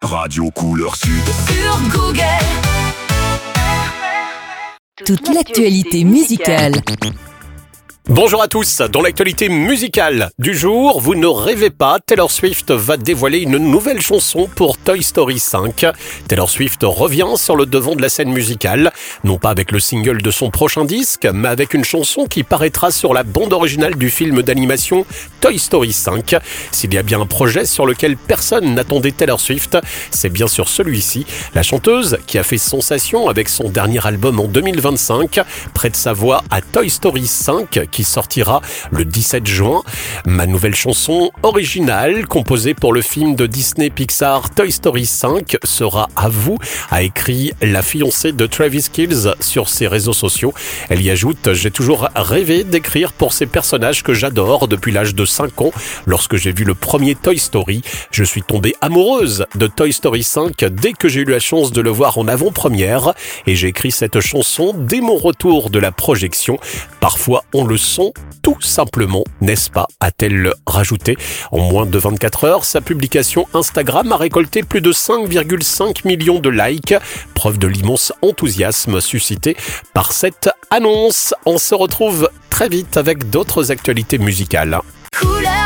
Radio Couleur Sud. Sur Google. Toute l'actualité musicale. Bonjour à tous, dans l'actualité musicale du jour, vous ne rêvez pas, Taylor Swift va dévoiler une nouvelle chanson pour Toy Story 5. Taylor Swift revient sur le devant de la scène musicale, non pas avec le single de son prochain disque, mais avec une chanson qui paraîtra sur la bande originale du film d'animation Toy Story 5. S'il y a bien un projet sur lequel personne n'attendait Taylor Swift, c'est bien sûr celui-ci. La chanteuse, qui a fait sensation avec son dernier album en 2025, prête sa voix à Toy Story 5, qui sortira le 17 juin. Ma nouvelle chanson originale, composée pour le film de Disney Pixar Toy Story 5, sera à vous, a écrit la fiancée de Travis Kelce sur ses réseaux sociaux. Elle y ajoute: j'ai toujours rêvé d'écrire pour ces personnages que j'adore depuis l'âge de 5 ans. Lorsque j'ai vu le premier Toy Story, je suis tombée amoureuse de Toy Story 5 dès que j'ai eu la chance de le voir en avant-première, et j'ai écrit cette chanson dès mon retour de la projection. Parfois on le sent tout simplement, n'est-ce pas, a-t-elle rajouté. En moins de 24 heures, sa publication Instagram a récolté plus de 5,5 millions de likes, preuve de l'immense enthousiasme suscité par cette annonce. On se retrouve très vite avec d'autres actualités musicales. Couleur